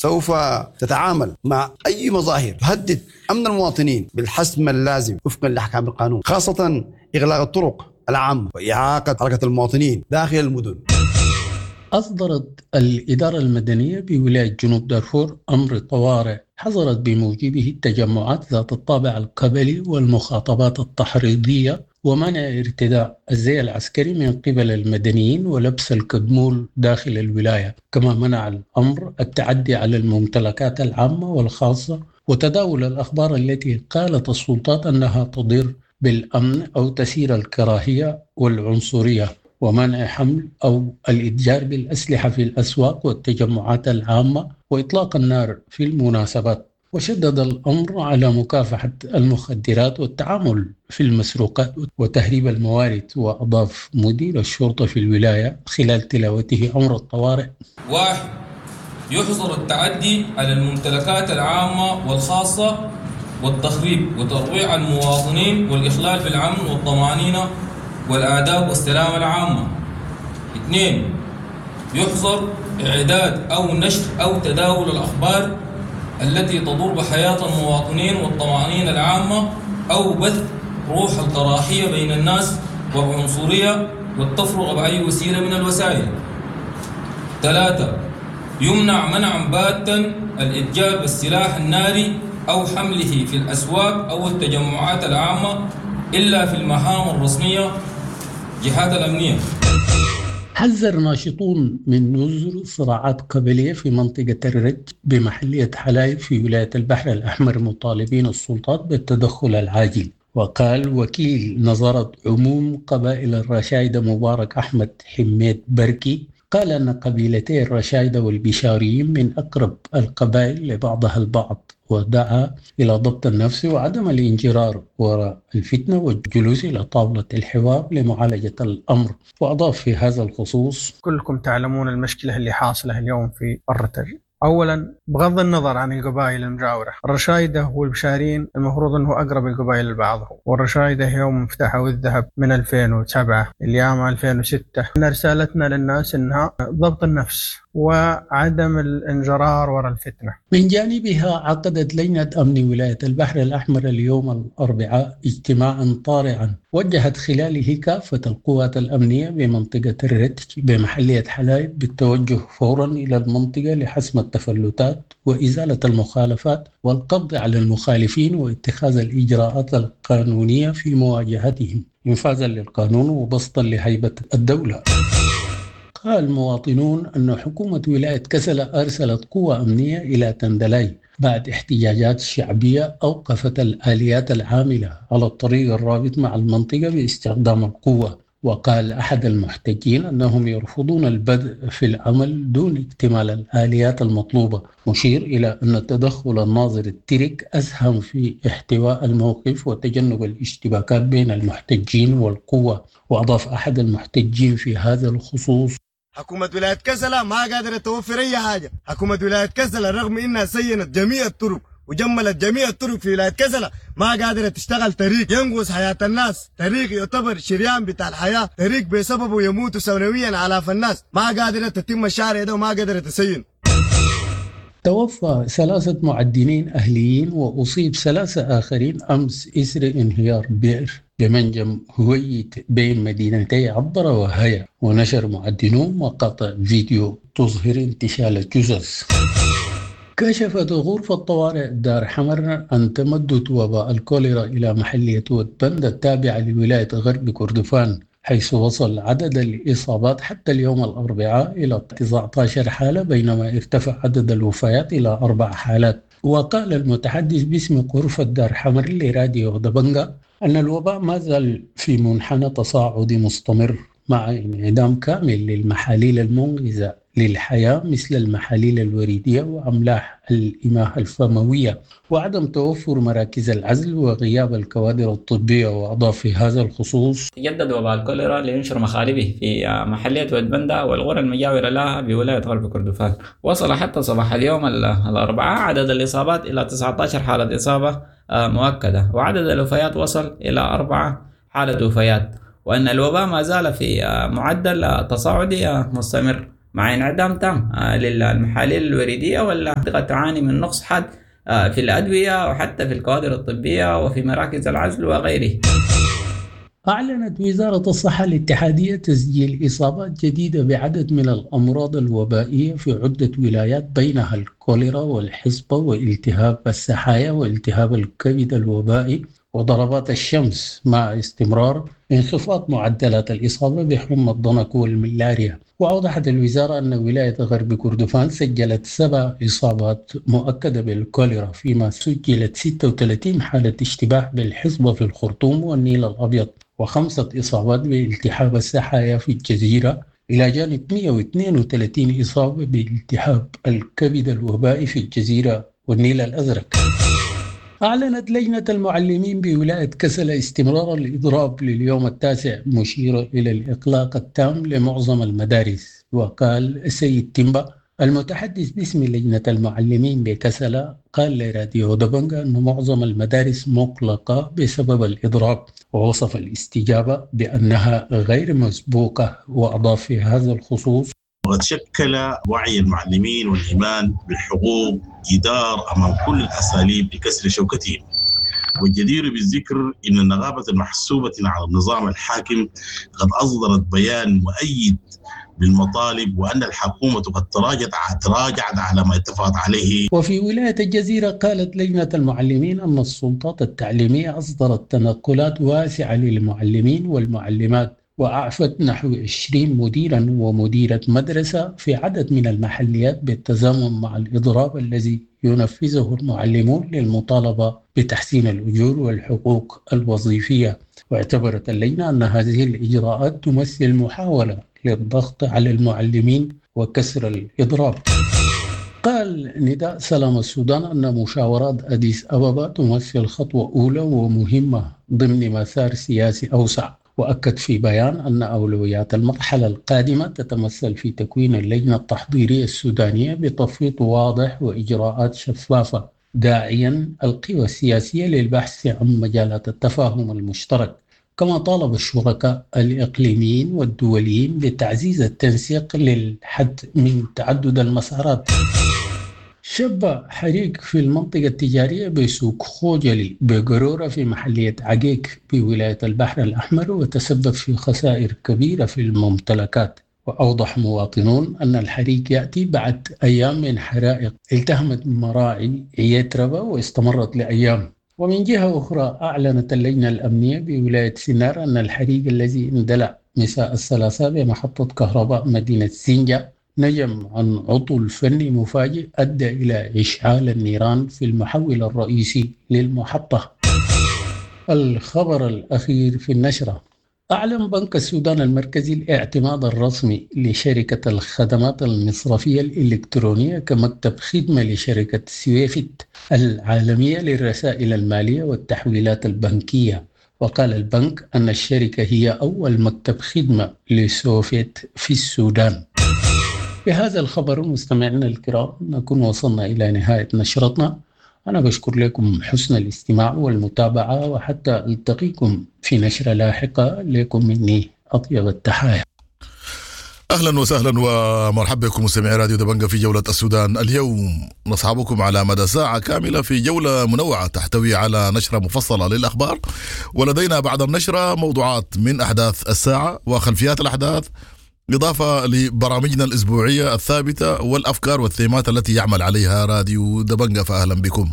سوف تتعامل مع أي مظاهر تهدد أمن المواطنين بالحسم اللازم وفقا لأحكام القانون، خاصة إغلاق الطرق العامة وإعاقة حركة المواطنين داخل المدن. أصدرت الإدارة المدنية بولاية جنوب دارفور أمر طوارئ حظرت بموجبه التجمعات ذات الطابع القبلي والمخاطبات التحريضية ومنع ارتداء الزي العسكري من قبل المدنيين ولبس الكدمول داخل الولاية. كما منع الأمر التعدي على الممتلكات العامة والخاصة وتداول الأخبار التي قالت السلطات أنها تضر بالأمن أو تثير الكراهية والعنصرية، ومنع حمل أو الإتجار بالأسلحة في الأسواق والتجمعات العامة وإطلاق النار في المناسبات. وشدد الأمر على مكافحة المخدرات والتعامل في المسروقات وتهريب الموارد. وأضاف مدير الشرطة في الولاية خلال تلاوته أمر الطوارئ: 1. يحظر التعدي على الممتلكات العامة والخاصة والتخريب وترويع المواطنين والإخلال بالأمن والطمأنينة والآداب والسلامة العامة. 2. يحظر إعداد أو نشر أو تداول الأخبار التي تضر بحياة المواطنين والطمأنينة العامة أو بث روح الكراهية بين الناس والعنصرية والتفرقة بأي وسيلة من الوسائل. 3. يمنع منعا باتا الإتجار بالسلاح الناري أو حمله في الأسواق أو التجمعات العامة إلا في المهام الرسمية جهات الأمنية. حذر ناشطون من نزول صراعات قبلية في منطقة الرج بمحلية حلايب في ولاية البحر الأحمر، مطالبين السلطات بالتدخل العاجل. وقال وكيل نظارة عموم قبائل الرشايدة مبارك أحمد حميد بركي قال أن قبيلتي الرشايدة والبشاريين من أقرب القبائل لبعضها البعض، ودعا إلى ضبط النفس وعدم الانجرار وراء الفتنة والجلوس إلى طاولة الحوار لمعالجة الأمر. وأضاف في هذا الخصوص: كلكم تعلمون المشكلة اللي حاصلة اليوم في الرتج. أولا، بغض النظر عن القبائل المجاورة، الرشايدة والبشارين المفروض أنه أقرب القبائل لبعضهم، والرشايدة يوم انفتحوا الذهب من 2007 اليوم 2006. إن رسالتنا للناس إنها ضبط النفس وعدم الانجرار وراء الفتنة. من جانبها عقدت لجنة أمن ولاية البحر الأحمر اليوم الأربعاء اجتماعا طارئا وجهت خلاله كافة القوات الأمنية بمنطقة الرتج بمحلية حلايب بالتوجه فورا إلى المنطقة لحسم التفلتات وإزالة المخالفات والقبض على المخالفين واتخاذ الإجراءات القانونية في مواجهتهم انفاذا للقانون وبسطا لهيبة الدولة. قال المواطنون أن حكومة ولاية كسلة أرسلت قوة أمنية إلى تندلاي بعد احتجاجات شعبية أوقفت الآليات العاملة على الطريق الرابط مع المنطقة باستخدام القوة. وقال أحد المحتجين أنهم يرفضون البدء في العمل دون اكتمال الآليات المطلوبة، مشير إلى أن تدخل الناظر الترك أسهم في احتواء الموقف وتجنب الاشتباكات بين المحتجين والقوة. وأضاف أحد المحتجين في هذا الخصوص: حكومة ولاية كسلة ما قادرة توفر أي حاجة. حكومة ولاية كسلة رغم إنها سينت جميع الطرق وجملت جميع الطرق في ولاية كسلة ما قادرة تشتغل طريق ينقذ حياة الناس، طريق يعتبر شريان بتاع الحياة، طريق بسببه يموت سنويا آلاف الناس، ما قادرة تتم الشارع ده وما قادرة تسين. توفى 3 معدنين أهليين وأصيب 3 آخرين أمس إثر انهيار بئر بمنجم هويت بين مدينتي عبرة وهيا. ونشر معدنون مقاطع فيديو تظهر انتشال الجثث. كشفت غرفة طوارئ دار حمر عن تمدد وباء الكوليرا إلى محلية ودبند التابعة لولاية غرب كردفان، حيث وصل عدد الإصابات حتى اليوم الأربعاء إلى 19 حالة بينما ارتفع عدد الوفيات إلى 4 حالات. وقال المتحدث باسم غرفة دار حمر لراديو دبنجا أن الوباء ما زال في منحنى تصاعدي مستمر مع انعدام كامل للمحاليل المنقذة للحياة مثل المحاليل الوريدية وأملاح الإماء الفموية وعدم توفر مراكز العزل وغياب الكوادر الطبية. وأضاف في هذا الخصوص: يجدد وباء الكوليرا لينشر مخالبه في محلية ودبندا والقرى المجاورة لها بولاية غرب كردفان. وصل حتى صباح اليوم الأربعاء عدد الإصابات إلى 19 حالة إصابة مؤكدة، وعدد الوفيات وصل إلى 4 حالة وفيات، وأن الوباء ما زال في معدل تصاعدي مستمر مع انعدام تام للمحاليل الوريدية، والمنطقة تعاني من نقص حاد في الأدوية وحتى في الكوادر الطبية وفي مراكز العزل وغيره. أعلنت وزارة الصحة الاتحادية تسجيل إصابات جديدة بعدد من الأمراض الوبائية في عدة ولايات بينها الكوليرا والحصبة والتهاب السحايا والتهاب الكبد الوبائي وضربات الشمس، مع استمرار انخفاض معدلات الإصابة بحمى الضنك والملاريا. وأوضحت الوزارة أن ولاية غرب كردفان سجلت 7 إصابات مؤكدة بالكوليرا، فيما سجلت 36 حالة اشتباه بالحصبة في الخرطوم والنيل الأبيض، و5 إصابات بالتهاب السحايا في الجزيرة، إلى جانب 132 إصابة بالتهاب الكبد الوبائي في الجزيرة والنيل الأزرق. أعلنت لجنة المعلمين بولاية كسلا استمرار الإضراب لليوم التاسع، مشيرة إلى الإغلاق التام لمعظم المدارس. وقال السيد تيمبا المتحدث باسم لجنة المعلمين بكسلا قال لراديو دبنجا أن معظم المدارس مغلقة بسبب الإضراب، ووصف الاستجابة بأنها غير مسبوقة، وأضاف في هذا الخصوص: وقد شكل وعي المعلمين والإيمان بالحقوق جدار أمام كل الأساليب لكسر شوكتهم. والجدير بالذكر أن النغابة المحسوبة على النظام الحاكم قد أصدرت بيان مؤيد بالمطالب، وأن الحكومة قد تراجعت على ما اتفقت عليه. وفي ولاية الجزيرة قالت لجنة المعلمين أن السلطات التعليمية أصدرت تنقلات واسعة للمعلمين والمعلمات، وأعفت نحو 20 مديرا ومديرة مدرسة في عدد من المحليات بالتزامن مع الإضراب الذي ينفذه المعلمون للمطالبة بتحسين الأجور والحقوق الوظيفية. واعتبرت اللجنة أن هذه الإجراءات تمثل محاولة للضغط على المعلمين وكسر الإضراب. قال نداء سلام السودان أن مشاورات أديس أبابا تمثل خطوة أولى ومهمة ضمن مسار سياسي أوسع، وأكد في بيان أن أولويات المرحلة القادمة تتمثل في تكوين اللجنة التحضيرية السودانية بتفويض واضح وإجراءات شفافة، داعيا القوى السياسية للبحث عن مجالات التفاهم المشترك. كما طالب الشركاء الإقليميين والدوليين بتعزيز التنسيق للحد من تعدد المسارات. شب حريق في المنطقة التجارية بسوق خوجلي بقرورة في محلية عقيق بولاية البحر الأحمر، وتسبب في خسائر كبيرة في الممتلكات. وأوضح مواطنون أن الحريق يأتي بعد أيام من حرائق التهمت مراعي يتربة واستمرت لأيام. ومن جهة أخرى أعلنت اللجنة الأمنية بولاية سينار أن الحريق الذي اندلع مساء الثلاثاء بمحطة كهرباء مدينة سينجا نجم عن عطل فني مفاجئ أدى إلى إشعال النيران في المحول الرئيسي للمحطة. الخبر الأخير في النشرة: أعلن بنك السودان المركزي الاعتماد الرسمي لشركة الخدمات المصرفية الإلكترونية كمكتب خدمة لشركة سويفت العالمية للرسائل المالية والتحويلات البنكية. وقال البنك أن الشركة هي أول مكتب خدمة لسوفيت في السودان. بهذا الخبر مستمعينا الكرام نكون وصلنا إلى نهاية نشرتنا. أنا بشكر لكم حسن الاستماع والمتابعة، وحتى ألتقيكم في نشرة لاحقة. لكم مني أطيب التحايا. أهلا وسهلا ومرحبا بكم مستمعي راديو دبنجة في جولة السودان اليوم. نصحبكم على مدى ساعة كاملة في جولة منوعة تحتوي على نشرة مفصلة للأخبار، ولدينا بعد النشرة موضوعات من أحداث الساعة وخلفيات الأحداث، إضافة لبرامجنا الأسبوعية الثابتة والأفكار والثيمات التي يعمل عليها راديو دبنجة. فأهلا بكم.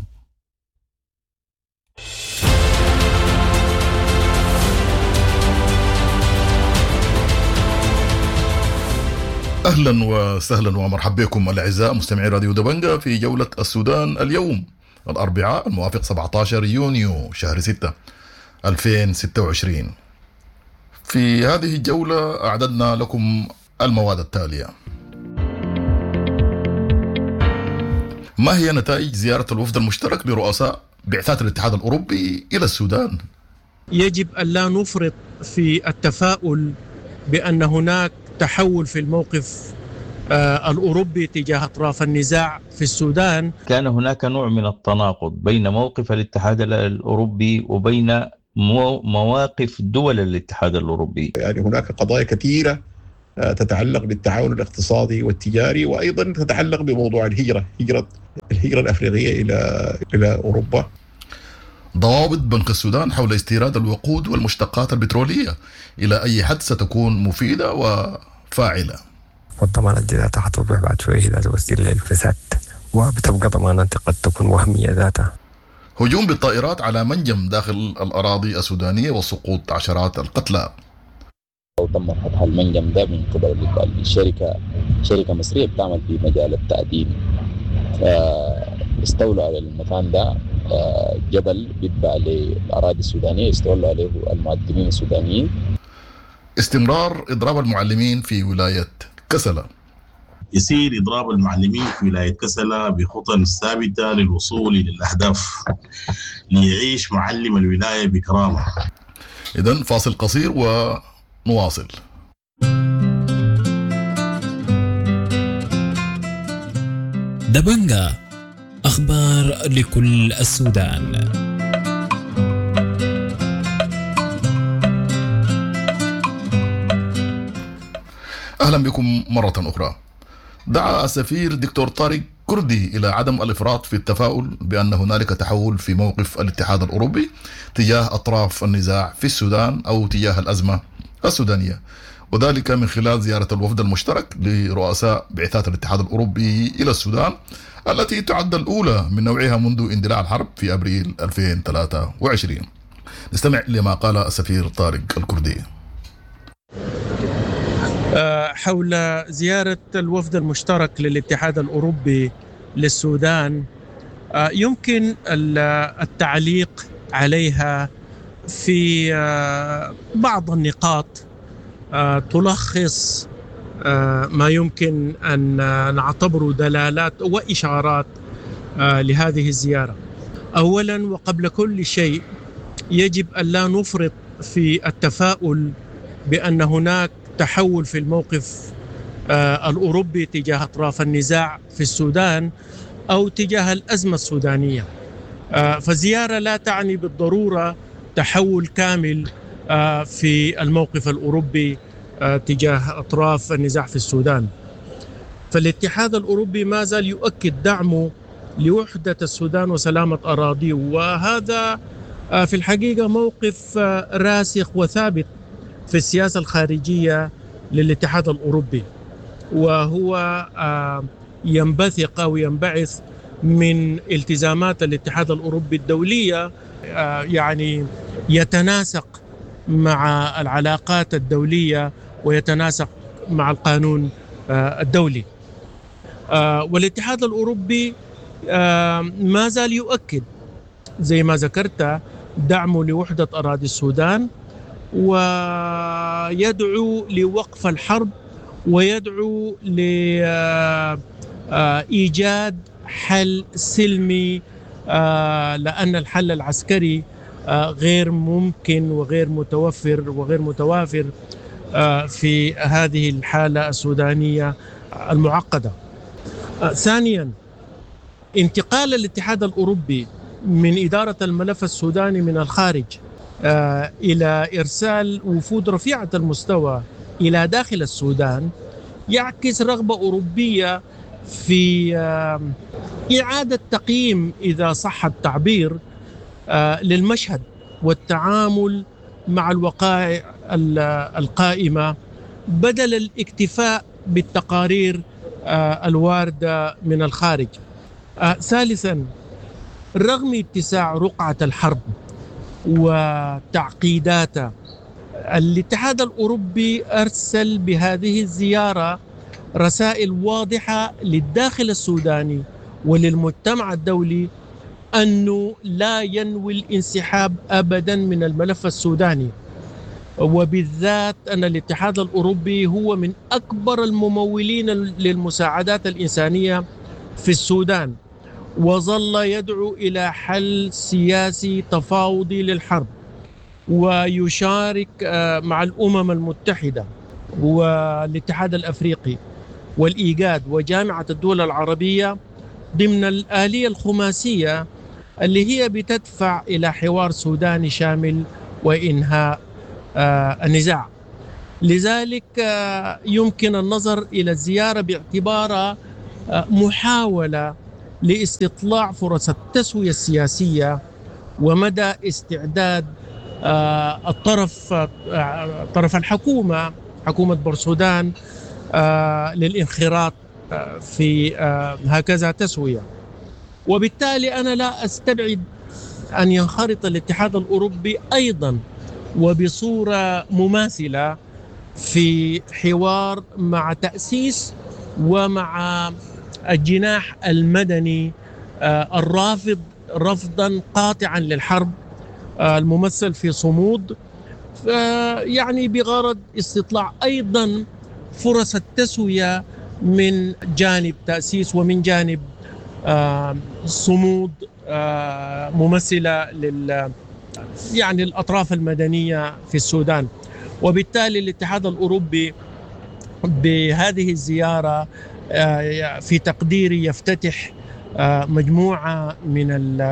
أهلا وسهلا ومرحبا بكم الأعزاء مستمعي راديو دبنجة في جولة السودان اليوم الأربعاء الموافق 17 يونيو شهر 6 2026. في هذه الجولة أعددنا لكم المواد التالية: ما هي نتائج زيارة الوفد المشترك لرؤساء بعثات الاتحاد الأوروبي إلى السودان؟ يجب أن لا نفرط في التفاؤل بأن هناك تحول في الموقف الأوروبي تجاه أطراف النزاع في السودان. كان هناك نوع من التناقض بين موقف الاتحاد الأوروبي وبين مواقف دول الاتحاد الأوروبي. يعني هناك قضايا كثيرة تتعلق بالتعاون الاقتصادي والتجاري، وأيضا تتعلق بموضوع الهجرة الأفريقية إلى أوروبا. ضوابط بنك السودان حول استيراد الوقود والمشتقات البترولية إلى أي حد ستكون مفيدة وفاعلة؟ والضمانات ذاتها حتوضح بعد شوية ذات وسيلة للفساد، وبتبقى ضمانات قد تكون وهمية ذاتها. هجوم بالطائرات على منجم داخل الأراضي السودانية وسقوط عشرات القتلى. وتم فتح المنجم ده من قبل شركة مصرية بتعمل في مجال التأدين، فاستولوا على المكان ده جبل بيتبع للأراضي السودانية، استولوا عليه المعدنين السودانيين. استمرار إضراب المعلمين في ولاية كسلة. يسير إضراب المعلمين في ولاية كسلة بخطى ثابتة للوصول للأهداف ليعيش معلم الولاية بكرامة. إذن فاصل قصير ونواصل. دبنجة، أخبار لكل السودان. أهلا بكم مرة أخرى. دعا السفير دكتور طارق كردي إلى عدم الإفراط في التفاؤل بأن هنالك تحول في موقف الاتحاد الأوروبي تجاه أطراف النزاع في السودان أو تجاه الأزمة السودانية، وذلك من خلال زيارة الوفد المشترك لرؤساء بعثات الاتحاد الأوروبي إلى السودان التي تعد الأولى من نوعها منذ اندلاع الحرب في أبريل 2023. نستمع لما قال السفير طارق الكردي حول زيارة الوفد المشترك للاتحاد الأوروبي للسودان. يمكن التعليق عليها في بعض النقاط تلخص ما يمكن أن نعتبره دلالات وإشارات لهذه الزيارة. أولا وقبل كل شيء يجب أن لا نفرط في التفاؤل بأن هناك تحول في الموقف الأوروبي تجاه أطراف النزاع في السودان أو تجاه الأزمة السودانية. فزيارة لا تعني بالضرورة تحول كامل في الموقف الأوروبي تجاه أطراف النزاع في السودان. فالاتحاد الأوروبي ما زال يؤكد دعمه لوحدة السودان وسلامة أراضيه، وهذا في الحقيقة موقف راسخ وثابت في السياسة الخارجية للاتحاد الأوروبي، وهو ينبثق أو ينبعث من التزامات الاتحاد الأوروبي الدولية، يعني يتناسق مع العلاقات الدولية ويتناسق مع القانون الدولي. والاتحاد الأوروبي ما زال يؤكد زي ما ذكرت دعمه لوحدة أراضي السودان، ويدعو لوقف الحرب ويدعو لإيجاد حل سلمي، لأن الحل العسكري غير ممكن وغير متوفر وغير متوافر في هذه الحالة السودانية المعقدة. ثانيا، انتقال الاتحاد الأوروبي من إدارة الملف السوداني من الخارج إلى إرسال وفود رفيعة المستوى إلى داخل السودان يعكس رغبة أوروبية في إعادة تقييم، إذا صح التعبير، للمشهد والتعامل مع الوقائع القائمة بدل الاكتفاء بالتقارير الواردة من الخارج. ثالثا، رغم اتساع رقعة الحرب وتعقيداتها، الاتحاد الأوروبي أرسل بهذه الزيارة رسائل واضحة للداخل السوداني وللمجتمع الدولي أنه لا ينوي الانسحاب أبدا من الملف السوداني، وبالذات أن الاتحاد الأوروبي هو من أكبر الممولين للمساعدات الإنسانية في السودان، وظل يدعو إلى حل سياسي تفاوضي للحرب، ويشارك مع الأمم المتحدة والاتحاد الأفريقي والإيجاد وجامعة الدول العربية ضمن الآلية الخماسية اللي هي بتدفع إلى حوار سوداني شامل وإنهاء النزاع. لذلك يمكن النظر إلى الزيارة باعتبارها محاولة لاستطلاع فرص التسوية السياسية ومدى استعداد طرف الحكومة، حكومة بورسودان، للانخراط في هكذا تسوية. وبالتالي أنا لا أستبعد أن ينخرط الاتحاد الأوروبي أيضا وبصورة مماثلة في حوار مع تأسيس ومع الجناح المدني الرافض رفضا قاطعا للحرب، الممثل في صمود، يعني بغرض استطلاع أيضا فرص التسوية من جانب تأسيس ومن جانب صمود ممثلة يعني الأطراف المدنية في السودان. وبالتالي الاتحاد الأوروبي بهذه الزيارة في تقديري يفتتح مجموعة من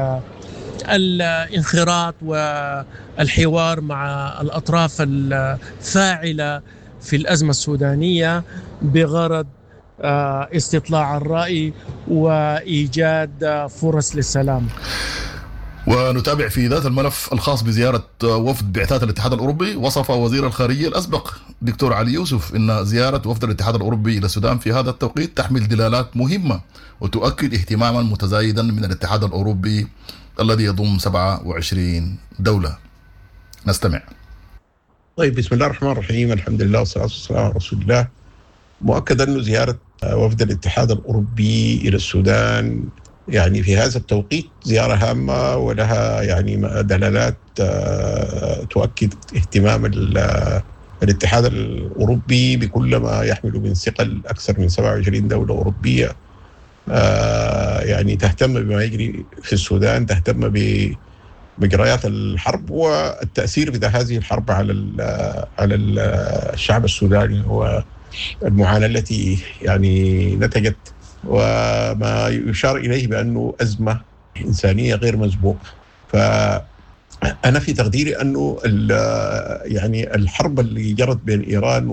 الانخراط والحوار مع الأطراف الفاعلة في الأزمة السودانية بغرض استطلاع الرأي وإيجاد فرص للسلام. ونتابع في ذات الملف الخاص بزيارة وفد بعثات الاتحاد الأوروبي. وصف وزير الخارجية الأسبق دكتور علي يوسف أن زيارة وفد الاتحاد الأوروبي إلى السودان في هذا التوقيت تحمل دلالات مهمة وتؤكد اهتماما متزايدا من الاتحاد الأوروبي الذي يضم 27 دولة. نستمع. طيب، بسم الله الرحمن الرحيم، الحمد لله والصلاة والسلام على رسول الله. مؤكد أن زيارة وفد الاتحاد الأوروبي إلى السودان يعني في هذا التوقيت زيارة هامة ولها يعني دلالات تؤكد اهتمام الاتحاد الأوروبي بكل ما يحمل من ثقل. أكثر من 27 دولة أوروبية يعني تهتم بما يجري في السودان، تهتم بمجريات الحرب والتأثير بتاع هذه الحرب على الشعب السوداني والمعاناة التي يعني نتجت، وما يشار إليه بأنه أزمة إنسانية غير مسبوقة. فأنا في تقديري أنه يعني الحرب اللي جرت بين إيران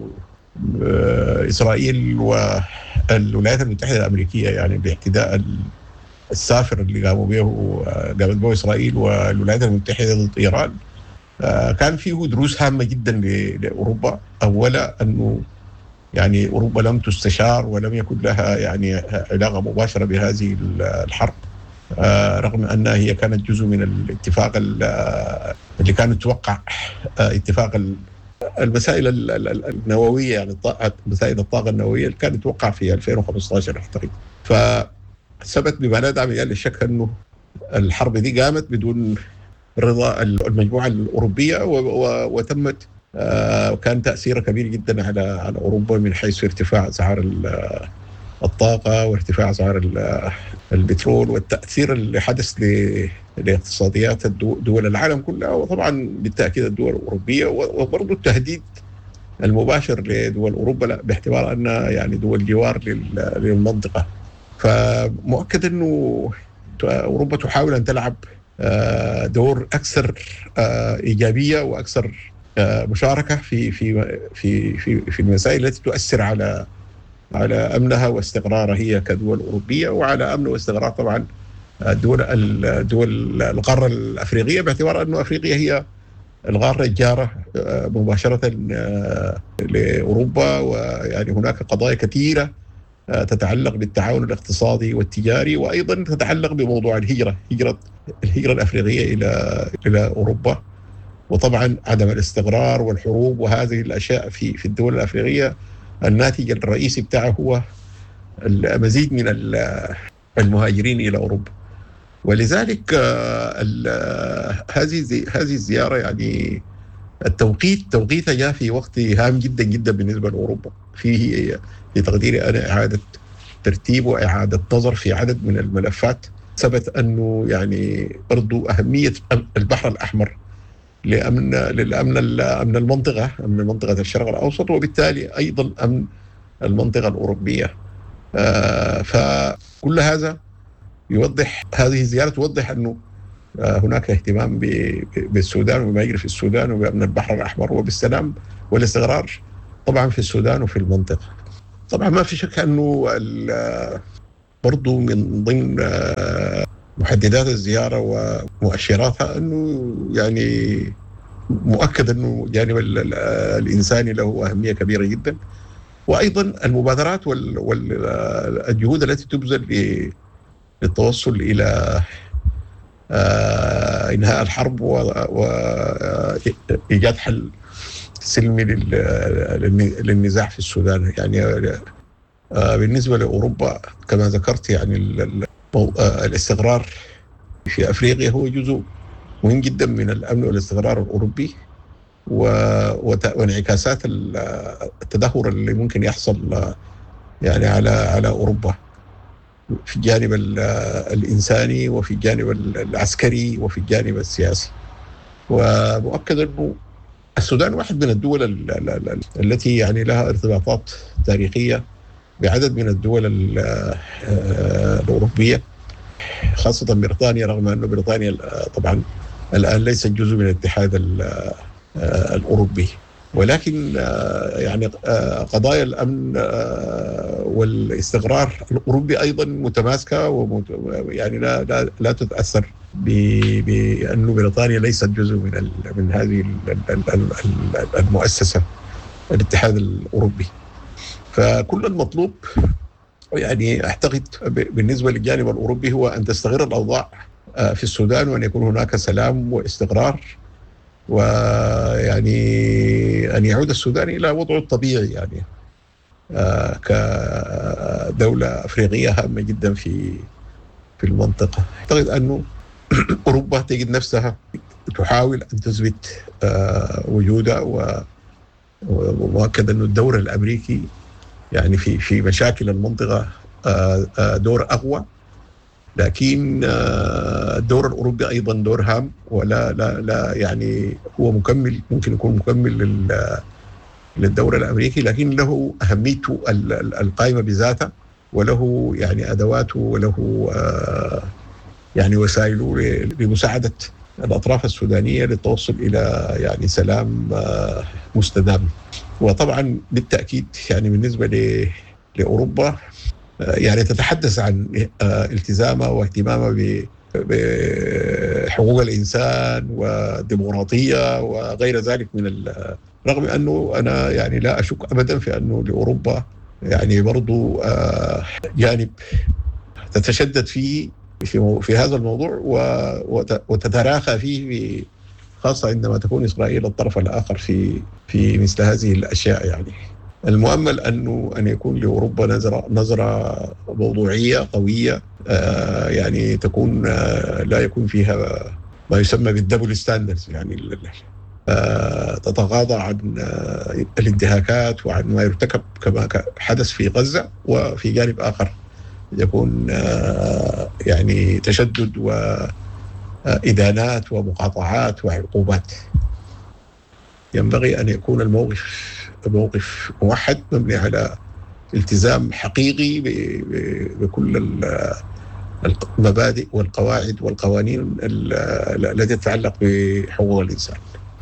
وإسرائيل والولايات المتحدة الأمريكية، يعني باعتداء السافر اللي قامت به إسرائيل والولايات المتحدة ضد إيران، كان فيه دروس هامة جدا لأوروبا. أولا أنه يعني أوروبا لم تستشار ولم يكن لها يعني علاقة مباشرة بهذه الحرب، رغم أنها هي كانت جزء من الاتفاق اللي كان توقع اتفاق المسائل النووية، يعني مسائل الطاقة النووية اللي كانت توقع في 2015 أعتقد. فثبت بما لا داعي للشك أنه الحرب دي قامت بدون رضا المجموعة الأوروبية وتمت، وكان تأثير كبير جدا على أوروبا من حيث ارتفاع أسعار الطاقة وارتفاع أسعار البترول، والتأثير اللي حدث لاقتصاديات دول العالم كلها، وطبعا بالتأكيد الدول الأوروبية، وبرضو التهديد المباشر لدول أوروبا باعتبار أنها يعني دول جوار للمنطقة. فمؤكد أنه أوروبا تحاول أن تلعب دور أكثر إيجابية وأكثر مشاركة في المسائل التي تؤثر على أمنها واستقرارها هي كدول أوروبية، وعلى أمن واستقرار طبعا دول القارة الأفريقية، باعتبار أن أفريقيا هي القارة الجارة مباشرة لأوروبا، ويعني هناك قضايا كثيرة تتعلق بالتعاون الاقتصادي والتجاري، وأيضا تتعلق بموضوع الهجرة الأفريقية إلى أوروبا، وطبعا عدم الاستقرار والحروب وهذه الأشياء في الدول الأفريقية. الناتج الرئيسي بتاعه هو المزيد من المهاجرين إلى أوروبا. ولذلك هذه الزيارة يعني توقيتها جاء في وقت هام جدا جدا بالنسبة لأوروبا، فيه في تقديري أنا إعادة ترتيب وإعادة نظر في عدد من الملفات. ثبت أنه يعني برضو أهمية البحر الأحمر لأمن المنطقة، أمن منطقة الشرق الأوسط، وبالتالي أيضا أمن المنطقة الأوروبية. فكل هذا يوضح، هذه الزيارة توضح أنه هناك اهتمام بالسودان وما يجري في السودان وبأمن البحر الأحمر وبالسلام والاستقرار طبعا في السودان وفي المنطقة. طبعا ما في شك أنه برضو من ضمن محددات الزيارة ومؤشراتها أنه يعني مؤكد أنه الجانب الإنساني له أهمية كبيرة جدا، وأيضا المبادرات والجهود التي تبذل للتوصل إلى إنهاء الحرب وإيجاد حل سلمي للنزاع في السودان. يعني بالنسبة لأوروبا كما ذكرت يعني الاستقرار في أفريقيا هو جزء مهم جدا من الأمن والاستقرار الأوروبي وانعكاسات التدهور اللي ممكن يحصل يعني على أوروبا في الجانب الإنساني وفي الجانب العسكري وفي الجانب السياسي. ومؤكد أنه السودان واحد من الدول التي يعني لها ارتباطات تاريخية بعدد من الدول الأوروبية، خاصة بريطانيا، رغم أن بريطانيا طبعا الآن ليست جزء من الاتحاد الأوروبي، ولكن يعني قضايا الأمن والاستقرار الأوروبي أيضا متماسكة يعني لا تتأثر بأن بريطانيا ليست جزء من هذه المؤسسة الاتحاد الأوروبي. فكل المطلوب يعني أعتقد بالنسبة للجانب الأوروبي هو أن تستقر الأوضاع في السودان وأن يكون هناك سلام واستقرار، ويعني أن يعود السودان إلى وضعه الطبيعي يعني كدولة أفريقية هامة جدا في المنطقة. أعتقد أنه أوروبا تجد نفسها تحاول أن تثبت وجودها، ومؤكد أنه الدور الأمريكي يعني في مشاكل المنطقة دور أقوى، لكن الدور الأوروبي أيضا دور هام ولا لا يعني هو مكمل، ممكن يكون مكمل للدور الأمريكي، لكن له أهميته القائمة بذاته وله يعني أدواته وله يعني وسائله لمساعدة الأطراف السودانية للتوصل إلى يعني سلام مستدام. وطبعا بالتأكيد يعني بالنسبة لأوروبا يعني تتحدث عن التزامها واهتمامها بحقوق الإنسان والديمقراطية وغير ذلك رغم أنه أنا يعني لا أشك أبدا في أنه لأوروبا يعني برضو جانب تتشدد في هذا الموضوع وتتراخى فيه، خاصة عندما تكون إسرائيل الطرف الآخر في مثل هذه الأشياء. يعني المؤمل أن يكون لأوروبا نظرة موضوعية قوية يعني تكون لا يكون فيها ما يسمى بالدبل ستاندردز، يعني تتغاضى عن الانتهاكات وعن ما يرتكب كما حدث في غزة، وفي جانب آخر يكون يعني تشدد وإدانات ومقاطعات وعقوبات. ينبغي أن يكون الموقف موحد مبني على التزام حقيقي بكل المبادئ والقواعد والقوانين التي تتعلق بحقوق الإنسان.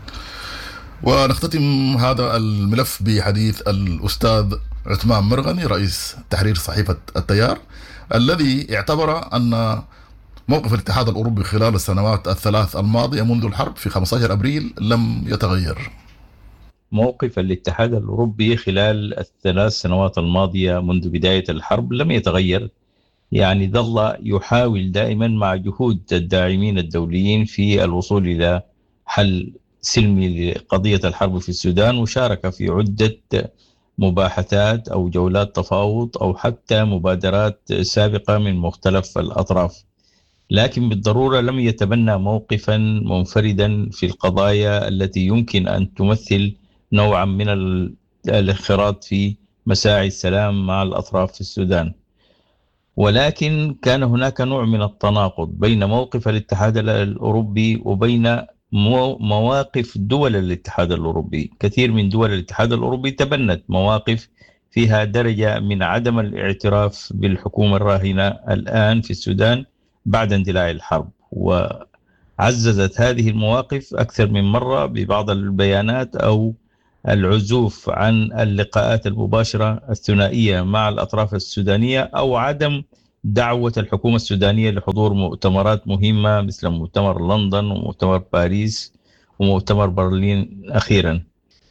ونختتم هذا الملف بحديث الأستاذ عثمان مرغني رئيس تحرير صحيفة التيار، الذي اعتبر أن موقف الاتحاد الأوروبي خلال السنوات الثلاث الماضية منذ الحرب في 15 أبريل لم يتغير. موقف الاتحاد الأوروبي خلال الثلاث سنوات الماضية منذ بداية الحرب لم يتغير، يعني ظل يحاول دائما مع جهود الداعمين الدوليين في الوصول إلى حل سلمي لقضية الحرب في السودان، وشارك في عدة مباحثات أو جولات تفاوض أو حتى مبادرات سابقة من مختلف الأطراف، لكن بالضرورة لم يتبنى موقفا منفردا في القضايا التي يمكن أن تمثل نوعا من الانخراط في مساعي السلام مع الأطراف في السودان. ولكن كان هناك نوع من التناقض بين موقف الاتحاد الأوروبي وبين مواقف دول الاتحاد الأوروبي. كثير من دول الاتحاد الأوروبي تبنت مواقف فيها درجة من عدم الاعتراف بالحكومة الراهنة الآن في السودان بعد اندلاع الحرب، عززت هذه المواقف أكثر من مرة ببعض البيانات أو العزوف عن اللقاءات المباشرة الثنائية مع الأطراف السودانية أو عدم دعوة الحكومة السودانية لحضور مؤتمرات مهمة مثل مؤتمر لندن ومؤتمر باريس ومؤتمر برلين أخيرا.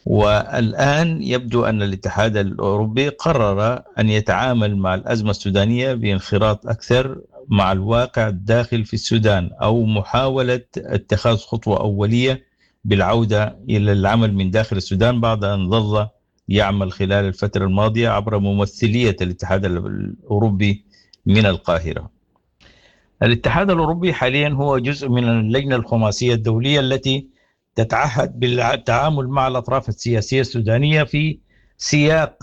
والآن يبدو أن الاتحاد الأوروبي قرر أن يتعامل مع الأزمة السودانية بانخراط أكثر مع الواقع الداخل في السودان، أو محاولة اتخاذ خطوة أولية بالعودة إلى العمل من داخل السودان بعد أن ظل يعمل خلال الفترة الماضية عبر ممثلية الاتحاد الأوروبي من القاهرة. الاتحاد الأوروبي حاليا هو جزء من اللجنة الخماسية الدولية التي تتعهد بالتعامل مع الأطراف السياسية السودانية في سياق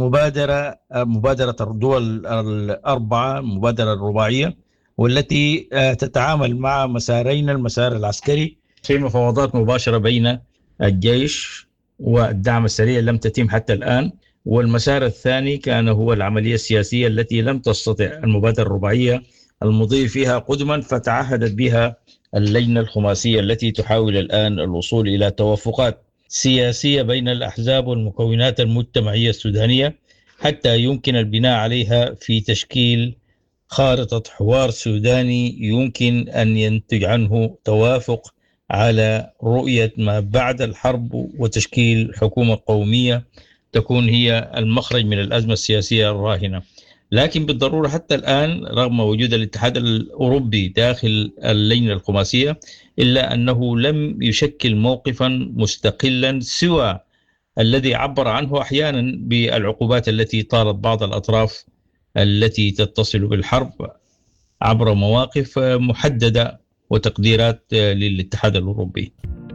مبادرة الدول الأربعة، المبادرة الرباعية، والتي تتعامل مع مسارين: المسار العسكري في مفاوضات مباشرة بين الجيش والدعم السريع لم تتم حتى الآن، والمسار الثاني كان هو العملية السياسية التي لم تستطع المبادرة الرباعية المضي فيها قدما، فتعهدت بها اللجنة الخماسية التي تحاول الآن الوصول إلى توافقات سياسية بين الأحزاب والمكونات المجتمعية السودانية حتى يمكن البناء عليها في تشكيل خارطة حوار سوداني يمكن أن ينتج عنه توافق على رؤية ما بعد الحرب وتشكيل حكومة قومية تكون هي المخرج من الأزمة السياسية الراهنة. لكن بالضرورة حتى الآن رغم وجود الاتحاد الأوروبي داخل اللجنة الخماسية إلا أنه لم يشكل موقفا مستقلا سوى الذي عبر عنه أحيانا بالعقوبات التي طالت بعض الأطراف التي تتصل بالحرب عبر مواقف محددة وتقديرات للاتحاد الأوروبي.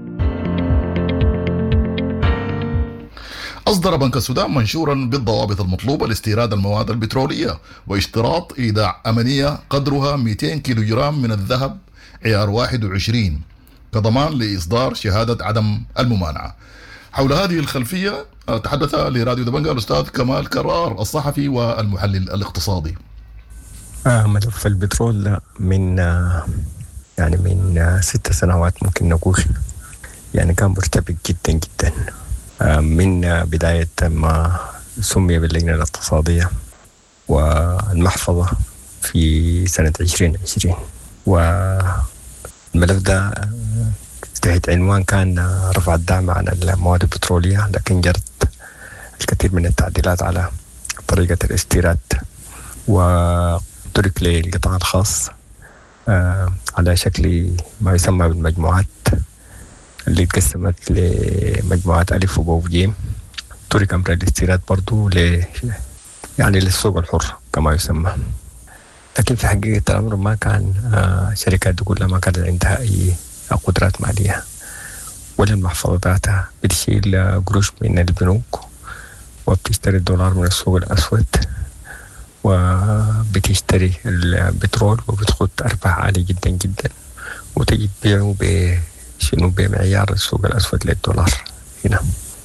أصدر بنك السودان منشورا بالضوابط المطلوبة لاستيراد المواد البترولية واشتراط إيداع أمنية قدرها 200 كيلوغرام من الذهب عيار 21 كضمان لإصدار شهادة عدم الممانعة. حول هذه الخلفية تحدث لراديو دبنجة الأستاذ كمال كرار الصحفي والمحلل الاقتصادي. ملف البترول من 6 سنوات ممكن نقول كان مرتبك جدا جدا من بداية ما سمي باللجنة الاقتصادية والمحفظة في سنة 2020. والملف ده تحت عنوان كان رفع الدعم عن المواد البترولية، لكن جرت الكثير من التعديلات على طريقة الاستيراد وترك للقطاع الخاص على شكل ما يسمى بالمجموعات اللي اتقسمت لمجموعات ألف وباء وجيم. ترك أمر الاستيراد برضو للسوق الحر كما يسمى. لكن في حقيقة الأمر ما كان شركات كلها ما كانت عندها أي قدرات مالية ولا المحفظة ذاتها بتشيل قروش من البنوك وبتشتري الدولار من السوق الأسود وبتشتري البترول وبتخد أرباح عالية جدا جدا وتجي تبيعه بمعيار السوق الأسود للدولار هنا.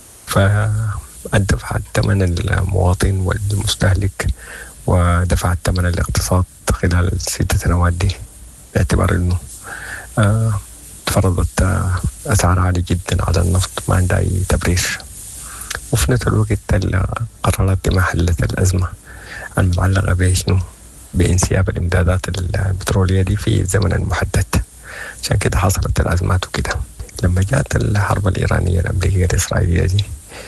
فدفع ثمن المواطن والمستهلك ودفع ثمن الاقتصاد خلال 6 سنوات دي، باعتبار انه تفرضت أسعار عالية جدا على النفط ما عندها أي تبرير. وفي نفس الوقت القرارات دي ما حلت الأزمة المتعلقة بانسياب الإمدادات البترولية دي في الزمن المحدد. عشان كده حصلت الأزمات وكده. لما جاءت الحرب الإيرانية الأمريكية الإسرائيلية دي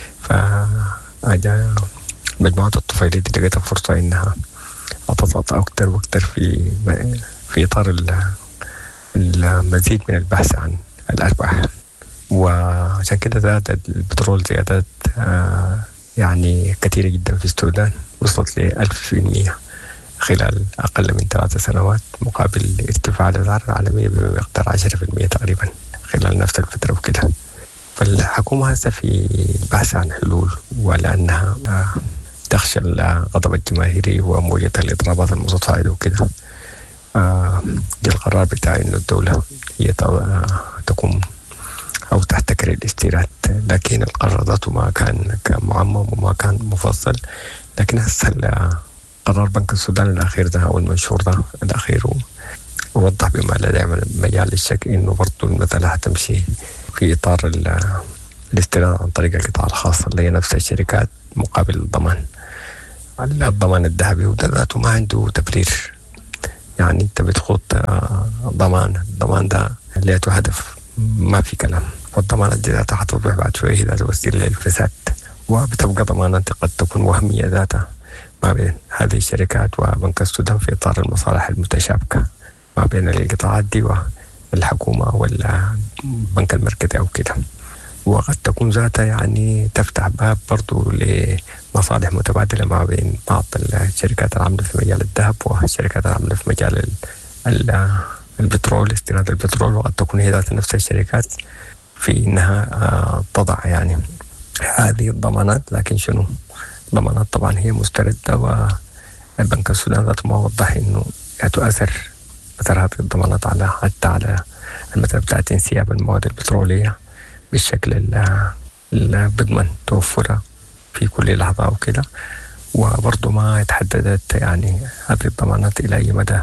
فأجا مجموعة الطفيلية دي لقيتها فرصة إنها أتصاط أكتر وأكتر في إطار المزيد من البحث عن الأرباح. وعشان كده زاد البترول زيادات كثيرة جدا في السودان، وصلت ل1000% خلال أقل من 3 سنوات، مقابل ارتفاع الأسعار العالمية بمقدار 10% تقريبا خلال نفس الفترة وكده. فالحكومة هسه في البحث عن حلول، ولأنها تخشى الغضب الجماهيري وموجة الإضرابات المتصاعدة وكده، جاء القرار بتاع إنه الدولة هي تقوم أو تحتكر الاستيراد. لكن القرار ذاته ما كان معمم وما كان مفصل. لكن هسه قرار بنك السودان الأخير ده أو المنشور ده الأخير أوضح بما لا دائما مجال للشك إنه برضو المسألة هتمشي في إطار الاستيراد عن طريق القطاع الخاص اللي هي نفس الشركات مقابل الضمان. الضمان الذهبي وده ذاته ما عنده تبرير، يعني أنت بتخوض الضمان ده له هدف ما في كلام، والضمانات ذاتها حتوضح بعد شوية ذات وسيلة للفساد، وبتبقى ضمانات قد تكون وهمية ذاتها ما بين هذه الشركات وبنك السودان في إطار المصالح المتشابكة ما بين القطاعات دي والحكومة والبنك المركزي أو كده، وقد تكون ذاتها يعني تفتح باب برضو لمصالح متبادلة ما بين بعض الشركات العاملة في مجال الذهب والشركات العاملة في مجال البترول، استيراد البترول، وقد تكون هي ذات نفس الشركات في إنها تضع يعني هذه الضمانات. لكن شنو الضمانات طبعا هي مستردة، والبنك السودان ذاته ما وضح إنه تؤثر هذه الضمانات حتى على المسألة بتاعت انسياب المواد البترولية بالشكل اللي بضمن توفرها في كل لحظة وكده. وبرضو ما يتحددت يعني هذه الضمانات إلى أي مدى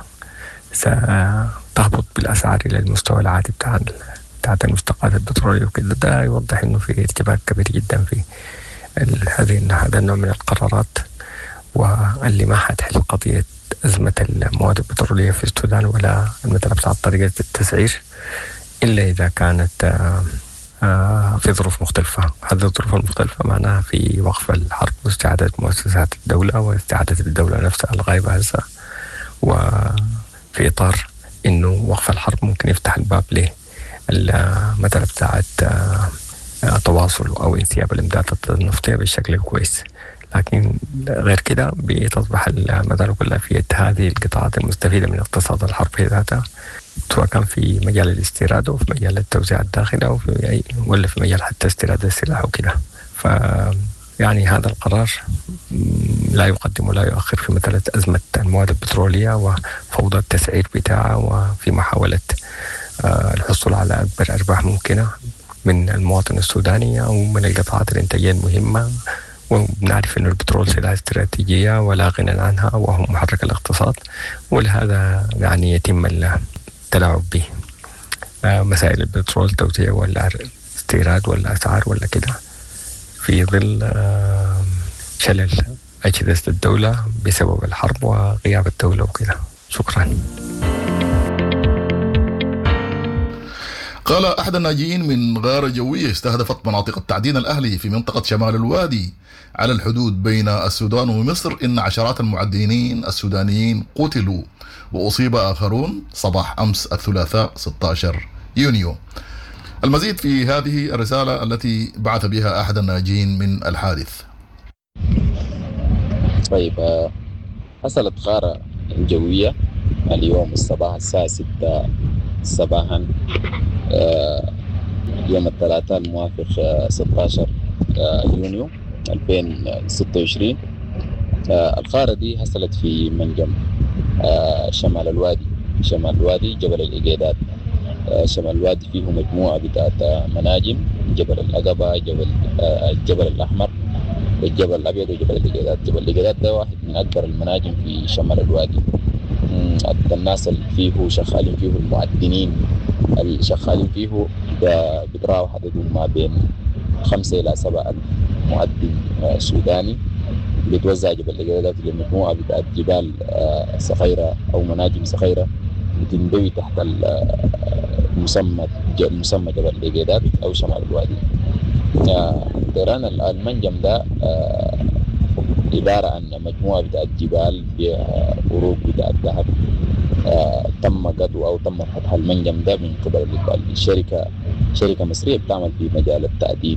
ستهبط بالأسعار إلى المستوى العادي بتاعت المشتقات البترولية وكده. ده يوضح إنه في ارتباك كبير جدا في هذا النوع من القرارات، واللي ما حتحل قضية أزمة المواد البترولية في السودان ولا المسألة بتاعت طريقة التسعير إلا إذا كانت في ظروف مختلفة. هذه الظروف المختلفة معناها في وقف الحرب واستعادة مؤسسات الدولة واستعادة الدولة نفسها الغايبة هسه، وفي إطار إنه وقف الحرب ممكن يفتح الباب للمسألة بتاعت تواصل أو انسياب الإمدادات النفطية بالشكل الكويس. لكن غير كده بتصبح المسألة كلها في هذه القطاعات المستفيدة من اقتصاد الحرب هي ذاتها، سواء كان في مجال الاستيراد أو في مجال التوزيع الداخلي أو ولا في مجال حتى استيراد السلاح وكده. يعني هذا القرار لا يقدم ولا يؤخر في مسألة أزمة المواد البترولية وفوضى التسعير بتاعها، وفي محاولة الحصول على أكبر أرباح ممكنة من المواطن السوداني أو من القطاعات الإنتاجية المهمة. وبنعرف أن البترول سلعة استراتيجية ولا غنى عنها وهو محرك الاقتصاد، ولهذا يعني يتم التلاعب به مسائل البترول توزيع ولا استيراد ولا أسعار ولا كده في ظل شلل أجهزة الدولة بسبب الحرب وغياب الدولة وكده. شكرا. قال أحد الناجين من غارة جوية استهدفت مناطق التعدين الأهلي في منطقة شمال الوادي على الحدود بين السودان ومصر إن عشرات المعدنين السودانيين قتلوا وأصيب آخرون صباح أمس الثلاثاء 16 يونيو. المزيد في هذه الرسالة التي بعث بها أحد الناجين من الحادث. طيب، حصلت غارة جوية اليوم الصباح الساعة 6 صباحا يوم الثلاثاء الموافق 16 يونيو 2026. الغارة دي حصلت في منجم شمال الوادي جبل الإجادات. شمال الوادي فيه مجموعة بتاعت مناجم، جبل العقبة، الجبل الأحمر، الجبل الأبيض وجبل الإجادات. جبل الإجادات ده واحد من أكبر المناجم في شمال الوادي. الناس اللي فيه شغالين فيه المعدنين اللي شغالين فيه بتراوح عددهم ما بين 5 إلى 7 ألف معدن سوداني. بتوزع جبل الإجادات لمجموعة بتاعت جبال صغيرة أو مناجم صغيرة بتندوي تحت المسمى جبل الإجادات أو شمال الوادي. طيران المنجم ده عبارة عن مجموعة بتاعت جبال بغروب بتاعت ذهب. تم قطع أو تم فتح المنجم ده من قبل شركة مصرية بتعمل في مجال التعدين.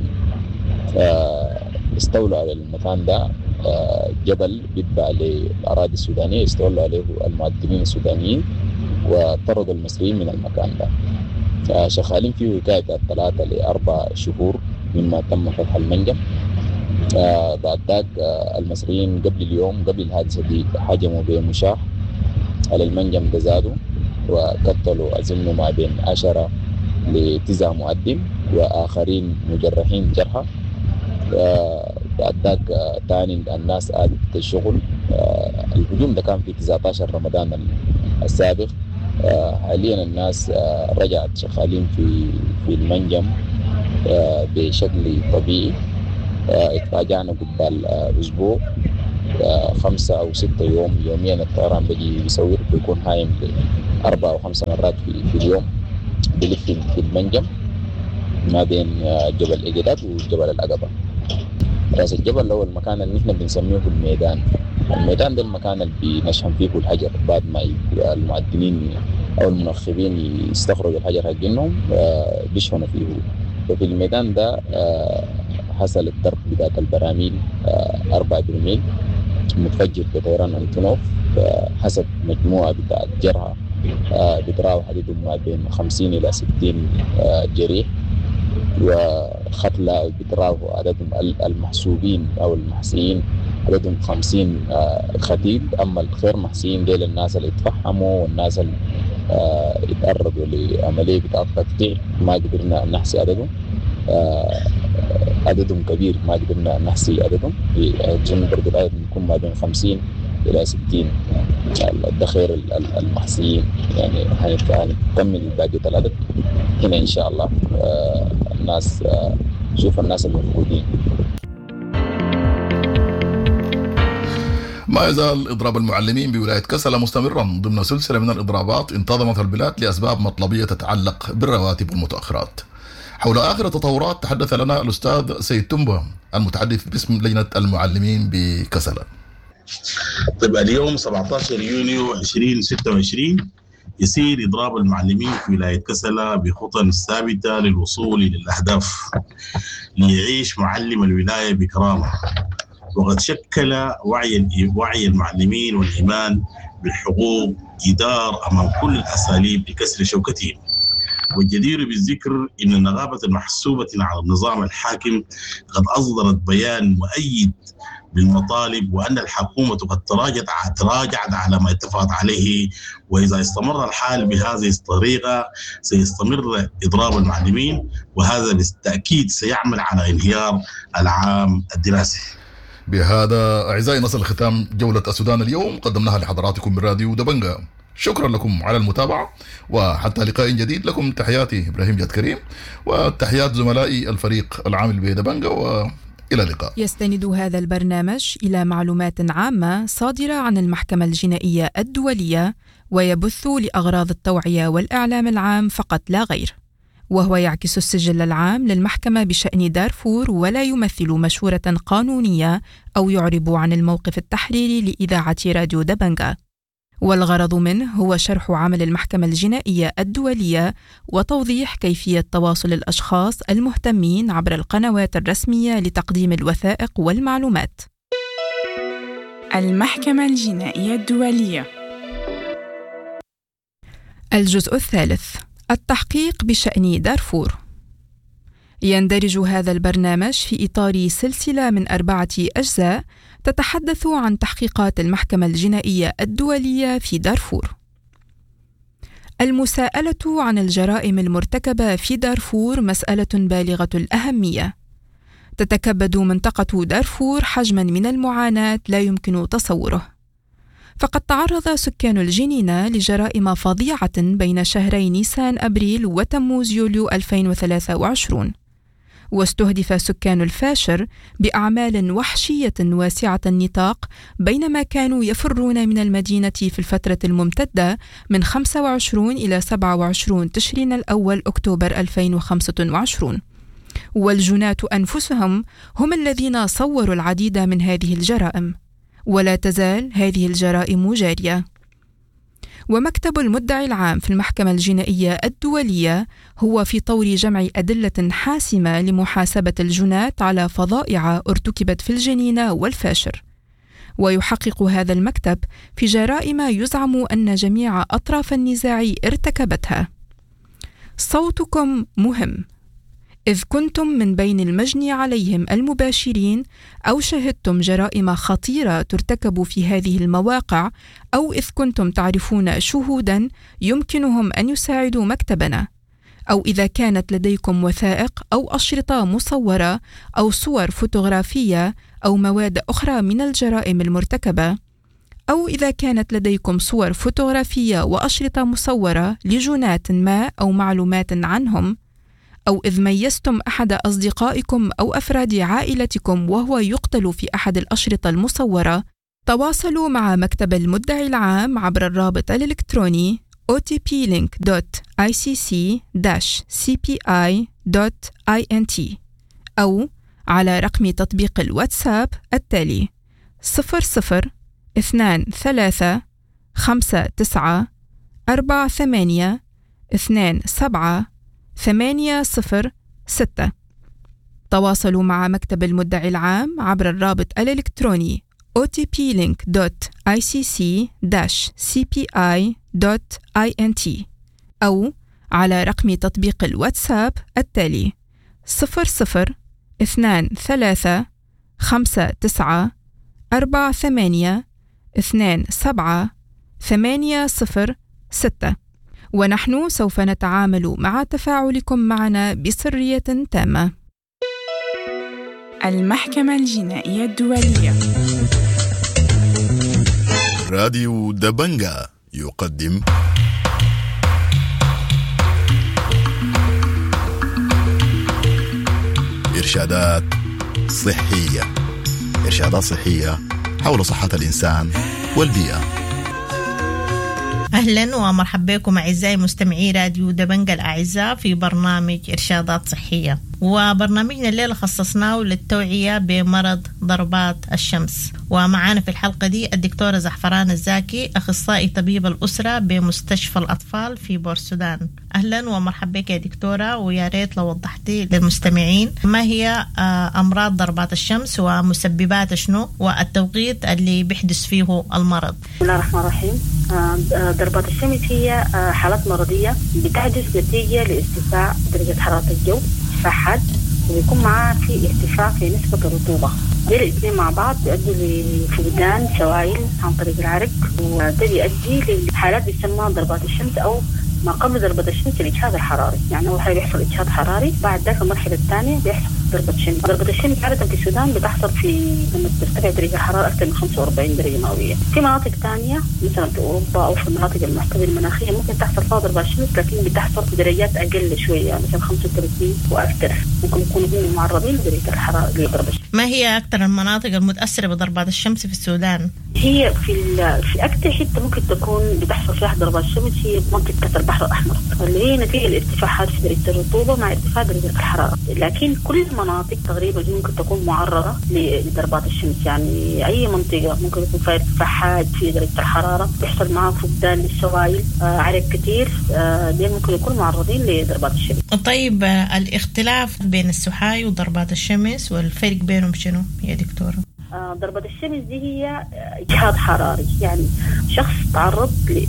استولوا على المكان ده جبل بيتبع للأراضي السودانية، استولوا عليه المعدنين السودانيين وطردوا المصريين من المكان ده. شغالين فيه حكاية 3 ل 4 شهور مما تم فتح المنجم. بعد ذاك المصريين قبل الحادثة دي هجموا بمشاح على المنجم ده زادوا وقتلوا أظن ما بين 10 ل 9 معدن وآخرين مجرحين جرحى. بعد ذاك تاني الناس عادت الشغل. الهجوم ده كان في 19 رمضان السابق حاليا الناس رجعت شغالين في المنجم بشكل طبيعي. اتراجعنا قبل أسبوع 5 أو 6 يوم. يوميا الطيران بيجي يصور، بيكون هايم 4 أو 5 مرات في اليوم، بلف في المنجم ما بين جبل إجداد وجبل العقبة. راس الجبل هو المكان اللي نحن بنسميه الميدان. الميدان ده المكان اللي بنشحن فيه الحجر بعد ما المعدنين أو المنخبين يستخرجوا الحجر حقهم بيشحنوا فيه. وفي الميدان ده حصل الضرب بتاعت البراميل 4 برميل متفجر بطيران أنتونوف حسب مجموعة بتاعت جرحى بتراوح عددهم ما بين 50 إلى 60 جريح، وقتلى بتراوح عددهم المحسوبين أو المحسيين عددهم 50 قتيل. أما الغير محسيين ديل الناس اللي اتفحموا والناس اللي اتقربوا لعملية بتاعت تقطيع ما قدرنا نحصي عددهم كبير، ما قدرنا نحصي عددهم. أظن برضو العدد يكون ما بين 50 إلى 60 الدخير المحسيين. يعني هنكمل باقي العدد هنا إن شاء الله. الناس شوف الناس المفقودين. ما يزال إضراب المعلمين بولاية كسلة مستمرا ضمن سلسلة من الإضرابات انتظمت البلاد لأسباب مطلبية تتعلق بالرواتب والمتأخرات. حول آخر التطورات تحدث لنا الأستاذ سيد تنبه المتحدث باسم لجنة المعلمين بكسلة. طيب، اليوم 17 يونيو 2026 يسير إضراب المعلمين في ولاية كسلة بخطى ثابتة للوصول للأهداف ليعيش معلم الولاية بكرامة. وقد شكل وعي المعلمين والإيمان بالحقوق جدار أمام كل الأساليب لكسر شوكتهم. والجدير بالذكر أن النغابة المحسوبة على النظام الحاكم قد أصدرت بيان مؤيد بالمطالب، وأن الحكومة قد تراجعت على ما اتفقت عليه. وإذا استمر الحال بهذه الطريقة سيستمر إضراب المعلمين، وهذا بالتأكيد سيعمل على انهيار العام الدراسي. بهذا أعزائي نصل لختام جولة السودان اليوم قدمناها لحضراتكم من راديو دبنجة. شكرا لكم على المتابعة، وحتى لقاء جديد لكم تحياتي إبراهيم جاد كريم وتحيات زملائي الفريق العامل بدبنجة، وإلى اللقاء. يستند هذا البرنامج إلى معلومات عامة صادرة عن المحكمة الجنائية الدولية، ويبث لأغراض التوعية والإعلام العام فقط لا غير، وهو يعكس السجل العام للمحكمة بشأن دارفور، ولا يمثل مشورة قانونية أو يعرب عن الموقف التحريري لإذاعة راديو دبنجة. والغرض منه هو شرح عمل المحكمة الجنائية الدولية وتوضيح كيفية تواصل الأشخاص المهتمين عبر القنوات الرسمية لتقديم الوثائق والمعلومات. المحكمة الجنائية الدولية. الجزء الثالث: التحقيق بشأن دارفور. يندرج هذا البرنامج في إطار سلسلة من 4 أجزاء تتحدث عن تحقيقات المحكمة الجنائية الدولية في دارفور. المساءلة عن الجرائم المرتكبة في دارفور مسألة بالغة الأهمية. تتكبد منطقة دارفور حجماً من المعاناة لا يمكن تصوره. فقد تعرض سكان الجنينة لجرائم فظيعة بين شهري نيسان أبريل وتموز يوليو 2023، واستهدف سكان الفاشر بأعمال وحشية واسعة النطاق بينما كانوا يفرون من المدينة في الفترة الممتدة من 25 إلى 27 تشرين الأول أكتوبر 2025. والجناة أنفسهم هم الذين صوروا العديد من هذه الجرائم، ولا تزال هذه الجرائم جارية. ومكتب المدعي العام في المحكمة الجنائية الدولية هو في طور جمع أدلة حاسمة لمحاسبة الجناة على فظائع ارتكبت في الجنينة والفاشر. ويحقق هذا المكتب في جرائم يزعم أن جميع أطراف النزاع ارتكبتها. صوتكم مهم، إذ كنتم من بين المجني عليهم المباشرين، أو شهدتم جرائم خطيرة ترتكب في هذه المواقع، أو إذ كنتم تعرفون شهودا يمكنهم أن يساعدوا مكتبنا، أو إذا كانت لديكم وثائق أو أشرطة مصورة أو صور فوتوغرافية أو مواد أخرى من الجرائم المرتكبة، أو إذا كانت لديكم صور فوتوغرافية وأشرطة مصورة لجنات ما أو معلومات عنهم، أو إذ ميزتم أحد أصدقائكم أو أفراد عائلتكم وهو يقتل في أحد الأشرطة المصورة، تواصلوا مع مكتب المدعي العام عبر الرابط الإلكتروني otplink.icc-cpi.int أو على رقم تطبيق الواتساب التالي 0023594827 تواصلوا مع مكتب المدعي العام عبر الرابط الإلكتروني otplink.icc-cpi.int أو على رقم تطبيق الواتساب التالي 0023594827 ونحن سوف نتعامل مع تفاعلكم معنا بسرية تامة. المحكمة الجنائية الدولية. راديو دبنجا يقدم إرشادات صحية حول صحة الإنسان والبيئة. أهلا ومرحبا بكم أعزائي مستمعي راديو دبنجا الأعزاء في برنامج إرشادات صحية، وبرنامجنا الليلة خصصناه للتوعية بمرض ضربات الشمس. ومعانا في الحلقة دي الدكتورة زعفران الزاكي، أخصائي طبيب الأسرة بمستشفى الأطفال في بورسودان. أهلا ومرحبا بك يا دكتورة، ويا ريت لو وضحتي للمستمعين ما هي أمراض ضربات الشمس ومسببات شنو والتوقيت اللي بيحدث فيه المرض. بسم الله الرحمن الرحيم. ضربات الشمس هي حالات مرضية بتحدث نتيجة لارتفاع درجة حرارة الجو حاد، ويكون معاه في ارتفاع في نسبة الرطوبة. دي الاثنين مع بعض بيؤدوا لفقدان سوائل عن طريق العرق، وده بيؤدي لحالات بيسموها ضربات الشمس أو ما قبل ضربة الشمس الإجهاد الحراري. يعني أول حاجة بيحصل إجهاد حراري، بعد ذلك المرحلة الثانية بيحصل ضربة الشمس. ضربة الشمس عادة في السودان بتحصل في لما ترتفع درجة الحرارة أكثر من 45 درجة مئوية. في مناطق ثانية مثلا في أوروبا أو في المناطق المحتوية المناخية ممكن تحصل فيها ضربة الشمس، لكن بتحصل في درجات أقل شوية مثلا 35 وأكثر، ممكن يكونوا معرضين لدرجة الحرارة لضربة الشمس. ما هي أكثر المناطق المتأثرة بضربات الشمس في السودان؟ هي في أكثر حتة ممكن تكون بتحصل فيها ضربات الشمس هي منطقة البحر الأحمر، اللي هي نتيجة لارتفاع حاد في درجة الرطوبة مع ارتفاع درجة الحرارة. لكن كل المناطق تقريبا ممكن تكون معرضة لضربات الشمس. يعني أي منطقة ممكن يكون فيها ارتفاع حاد في درجة الحرارة بيحصل معها فقدان للسوائل، عرق كتير، دي ممكن يكونوا معرضين لضربات الشمس. طيب الاختلاف بين السحاي وضربات الشمس والفرق بينهم شنو يا دكتورة؟ ضربة الشمس دي هي إجهاد حراري، يعني شخص تعرض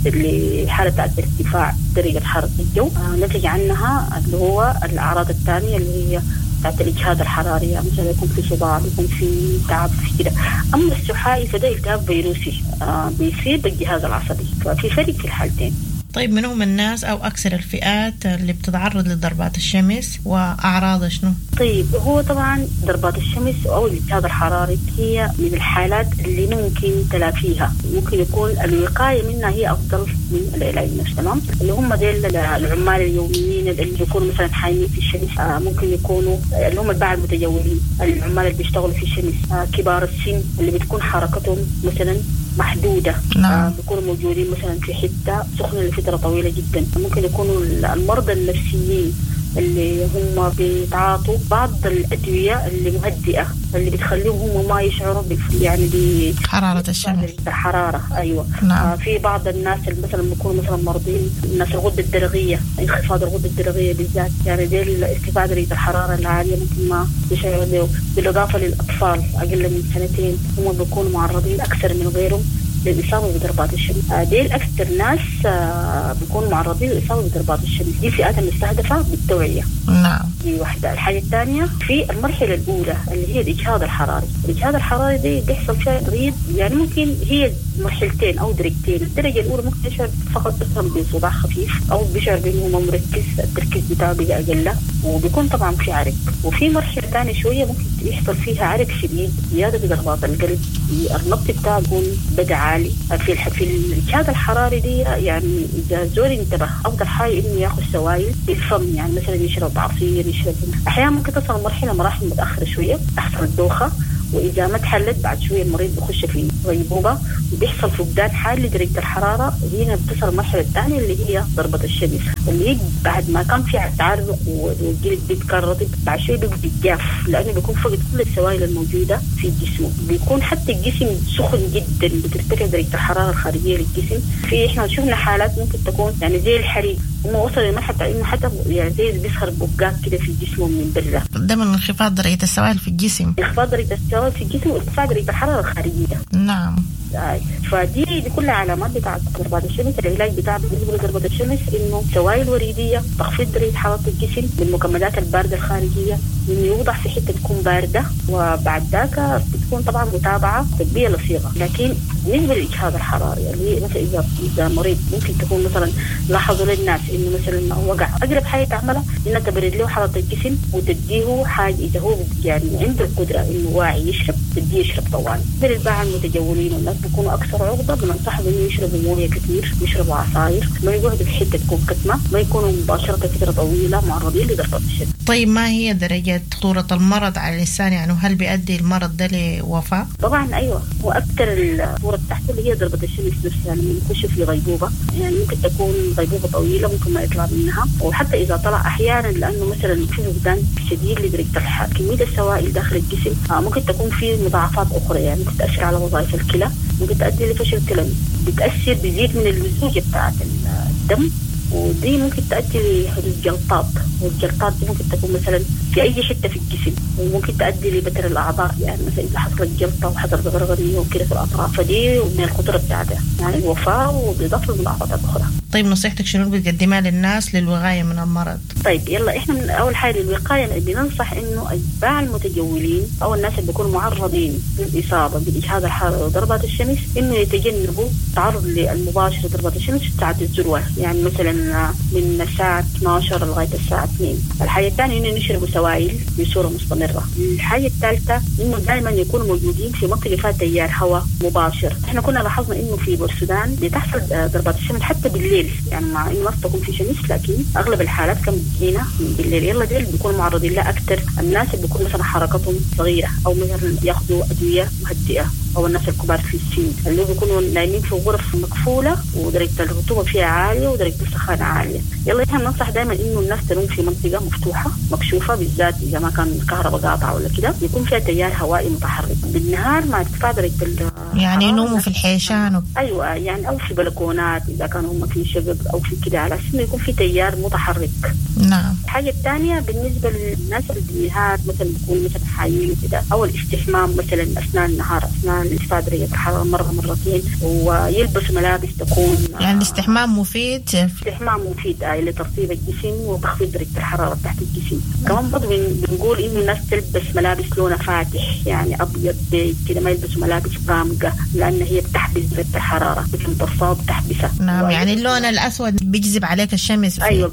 لحالة ارتفاع درجة حرارة الجو، نتج عنها اللي هو الأعراض الثانية اللي هي بتاعت الإجهاد الحراري، يعني مثلا يكون في صداع، يكون في تعب في كده. أما السحائي فده التهاب فيروسي بيصيب بالجهاز العصبي، ففي فرق في الحالتين. طيب من هم الناس أو أكثر الفئات اللي بتتعرض لضربات الشمس وأعراض شنو؟ طيب هو طبعا ضربات الشمس أو الإجهاد الحراري هي من الحالات اللي ممكن تلافيها، ممكن يكون الوقاية منها هي أفضل من العلاج نفسه. تمام، اللي هم ديل العمال اليوميين اللي يكونوا مثلا حامين في الشمس، ممكن يكونوا اللي هم الباعة المتجولين، العمال اللي بيشتغلوا في الشمس، كبار السن اللي بتكون حركتهم مثلا محدودة، بيكونوا موجودين مثلا في حتة سخنة لفترة طويلة جدا. ممكن يكونوا المرضى النفسيين اللي هم بيتعاطوا بعض الأدوية اللي مهدئة اللي بتخليهم هم ما يشعروا يعني بحرارة الشمس. حرارة أيوة. في بعض الناس اللي مثلا بيكونوا مثلا مرضين، الناس الغدة الدرقية، انخفاض الغدة الدرقية بالذات، يعني دي ارتفاع درجة الحرارة العالية ممكن ما يشعروا به. بالإضافة للأطفال أقل من 2 هم بيكونوا معرضين أكثر من غيرهم للإصابة بضربات الشمس. دي الأكثر ناس بيكونوا معرضين للإصابة بضربات الشمس. دي فئات مستهدفة بالتوعية. نعم. دي واحدة. الحاجة الثانية في المرحلة الأولى اللي هي الإجهاد الحراري. الإجهاد الحراري دي بيحصل فيها تغيير، يعني ممكن هي مرحلتين أو درجتين. الدرجة الأولى ممكن يشعر فقط مثلا بصداع خفيف، أو بيشعر بأنه مركز، التركيز بتاعه بيبقى أقل، وبيكون طبعا في عرق. وفي مرحلة ثانية شوية ممكن يحصل فيها عرق شديد، زيادة بضربات القلب، النبض بتاعه يكون بدأ عالي. في الإجهاد الحراري دي يعني إذا زول انتبه أفضل حاجة إنه يأخذ سوائل بالفم، يعني مثلا يشرب عصير، يشرب أحيانا ممكن تصل مراحل متأخرة شوية تحصل الدوخة، وإذا ما تحلت بعد شوية المريض بيخش في غيبوبة وبيحصل فقدان حاد لدرجة الحرارة. هنا بتصل المرحلة الثانية اللي هي ضربة الشمس، اللي هي بعد ما كان في تعرق والجلد بيتكون رطب بعد شوية بيتجاف، لأنه بيكون فقد كل السوائل الموجودة في الجسم. بيكون حتى الجسم سخن جدا، بترتفع درجة الحرارة الخارجية للجسم. في إحنا شفنا حالات ممكن تكون يعني زي الحريق، هم وصلوا لمرحلة إنه حتى يعني زي بيسخر بقاق كده في جسمه من برا. ده من انخفاض درجة السوائل في الجسم، انخفاض درجة السوائل في الجسم وارتفاع درجة الحرارة الخارجية. نعم. فدي كلها علامات بتاعت ضربات الشمس. العلاج بتاع بالنسبة لضربات الشمس إنه سوائل وريدية، تخفيض درجة حرارة الجسم بالمكملات الباردة الخارجية، إنه يوضع في حتة تكون باردة، وبعد ذاك بتكون طبعا متابعة طبية لصيغة. لكن بالنسبة للإجهاد الحراري اللي مثلا إذا مريض ممكن تكون مثلا لاحظوا للناس إنه مثلا وقع، أقرب حاجة تعملها إنها تبرد له حرارة الجسم وتديه حاجة إذا هو يعني عنده القدرة إنه واعي يشرب تديه يشرب طوال. بالباع المتجولين والناس بيكونوا أكثر عرضة، بننصحهم إنه يشربوا موية كثير، يشربوا عصاير، ما يقعدوا في حتة تكون كتمة، ما يكونوا مباشرة فترة طويلة معرضين لضربات الشمس. طيب ما هي درجة خطورة المرض على الإنسان؟ يعني هل بيؤدي المرض ده لوفاة؟ طبعا أيوة، وأكثر الخطورة تحت اللي هي ضربة الشمس نفسها لما يخش في غيبوبة، يعني ممكن تكون غيبوبة طويلة ممكن ما يطلع منها، وحتى إذا طلع أحيانا لأنه مثلا في فقدان شديد لدرجة الحرارة، كمية السوائل داخل الجسم ممكن تكون في مضاعفات أخرى، يعني ممكن تأثر على وظائف الكلى، ممكن تؤدي لفشل كلوي، بتأثر بزيد من اللزوجة بتاعت الدم، ودي ممكن تؤدي لحدوث جلطات، والجلطات دي ممكن تكون مثلا في أي حتة في الجسم، وممكن تؤدي لبتر الأعضاء، يعني مثلا إذا حصلت جلطة وحصلت غرغرية وكده في الأطراف، فدي من الخطورة بتاعتها يعني الوفاة وبإضافة لمضاعفات أخرى. طيب نصيحتك شنو بتقدمها للناس للوقاية من المرض؟ طيب يلا إحنا من أول حاجة للوقاية بننصح إنه أتباع المتجولين أو الناس اللي بيكونوا معرضين للإصابة بالإجهاد الحراري وضربات الشمس إنه يتجنبوا التعرض للمباشر لضربات الشمس في ساعة الذروة، يعني مثلا من الساعة 12 لغاية الساعة 2. الحاجة الثانية إنه نشربوا سوائل بصورة مستمرة. الحاجة الثالثة إنه دائما يكونوا موجودين في منطقة فيها تيار هواء مباشر. إحنا كنا لاحظنا إنه في بورسودان بتحصل ضربات الشمس حتى بالليل، يعني مع إنه ما تكون في شمس لكن أغلب الحالات كانت بتجينا بالليل. يلا ديل بيكونوا معرضين لها أكثر الناس اللي بيكونوا مثلا حركتهم صغيرة أو مثلا ياخذوا أدوية مهدئة، أو الناس الكبار في السن اللي بيكونوا نايمين في غرف مقفولة ودرجة الرطوبة فيها عالية ودرجة السخانة عالية. يلا إحنا ننصح دائما إنه الناس تنوم في منطقة مفتوحة مكشوفة، بالذات إذا ما كان الكهرباء قاطعة ولا كده، يكون فيها تيار هوائي متحرك. بالنهار مع ارتفاع درجة يعني ينوموا في الحيشان أيوة، يعني أو في بلكونات إذا كانوا هم في شقق أو في كده، على أساس إنه يكون في تيار متحرك. نعم. الحاجة الثانية بالنسبة للناس اللي بالنهار مثلا بيكون مثلا حايين وكده، أو الاستحمام مثلا أثناء النهار أثناء ارتفاع درجة الحرارة مرة مرتين، ويلبس ملابس تكون يعني الاستحمام مفيد. الاستحمام مفيد لترطيب الجسم وتخفيض درجة الحرارة تحت الجسم. كمان برضه بنقول إنه الناس تلبس ملابس لونها فاتح، يعني أبيض كده، ما يلبسوا ملابس غامقة لأن هي بتحبس درجة الحرارة، بتمتصها بتحبسها. نعم، يعني اللون الأسود بيجذب عليك الشمس. أيوة،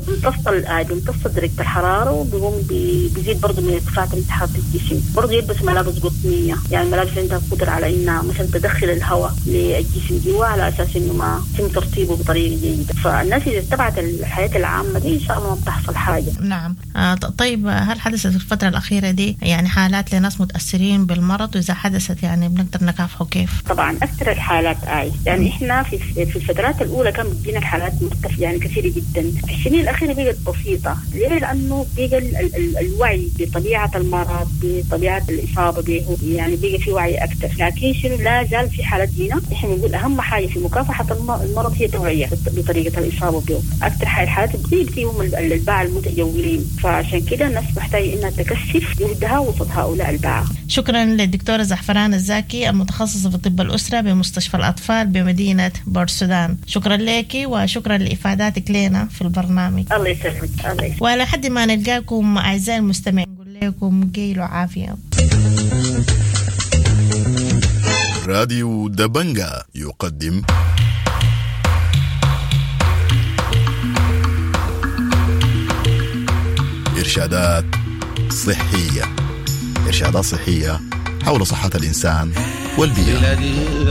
بيمتص درجة الحرارة وبيقوم بيزيد برضه من ارتفاع درجة حرارة الجسم. برضه يلبس ملابس قطنية، يعني ملابس عندها قدرة على إنها مثلا تدخل الهواء للجسم جوا على أساس إنه ما يتم ترطيبه بطريقة جيدة. فالناس إذا اتبعت الحياة العامة دي إن شاء الله ما بتحصل حاجة. نعم. طيب هل حدثت في الفترة الأخيرة دي يعني حالات لناس متأثرين بالمرض؟ وإذا حدثت يعني بنقدر نكافحه كيف؟ طبعا أكثر الحالات يعني إحنا في الفترات الأولى كان بتجينا الحالات مرتفعة يعني كثيرة جدا. في السنين الأخيرة بقت بسيطة. ليه؟ لأنه بقى الوعي بطبيعة المرض، بطبيعة الإصابة به، يعني بقى في وعي أكثر. لكن شنو لا زال في حالات جينا. إحنا نقول أهم حاجة في مكافحة المرض هي توعية بطريقة الإصابة به. أكثر الحالات بتيجي هم الباعة المتجولين، فعشان كده الناس محتاجة إنها تكثف جهدها وسط هؤلاء الباعة. شكرا للدكتورة زعفران الزاكي المتخصصة في طب الأسرة بمستشفى الأطفال بمدينة بورسودان. شكرا لك وشكرا لإفاداتك لنا في البرنامج. الله يسلمك. الله يسلمك. وعلى حد ما نلقاكم أعزائي المستمعين نقول لكم قيلوا عافية. راديو دبنجا يقدم إرشادات صحية حول صحة الإنسان والبيئة.